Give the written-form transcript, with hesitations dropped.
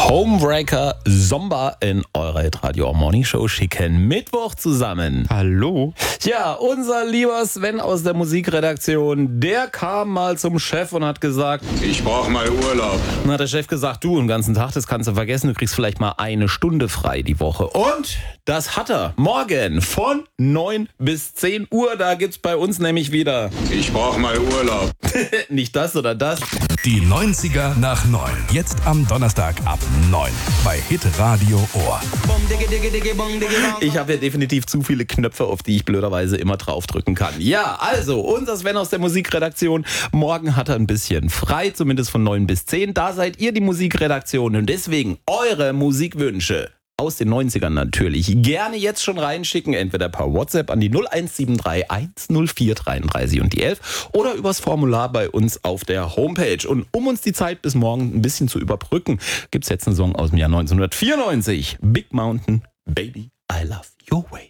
Homebreaker Zomba in eurer Radio Morning Show. Schicken Mittwoch zusammen. Hallo. Ja, unser lieber Sven aus der Musikredaktion, der kam mal zum Chef und hat gesagt, ich brauche mal Urlaub. Dann hat der Chef gesagt, du, den ganzen Tag, das kannst du vergessen, du kriegst vielleicht mal 1 Stunde frei die Woche. Und das hat er. Morgen von 9 bis 10 Uhr, da gibt's bei uns nämlich wieder. Ich brauche mal Urlaub. Nicht das oder das. Die 90er nach 9. Jetzt am Donnerstag ab 9 bei Hitradio Ohr. Ich habe ja definitiv zu viele Knöpfe, auf die ich blöderweise immer draufdrücken kann. Ja, also, unser Sven aus der Musikredaktion. Morgen hat er ein bisschen frei, zumindest von 9 bis 10. Da seid ihr die Musikredaktion und deswegen eure Musikwünsche aus den 90ern natürlich gerne jetzt schon reinschicken, entweder per WhatsApp an die 0173 104 33 und die 11 oder übers Formular bei uns auf der Homepage. Und um uns die Zeit bis morgen ein bisschen zu überbrücken, gibt's jetzt einen Song aus dem Jahr 1994. Big Mountain, Baby, I Love Your Way.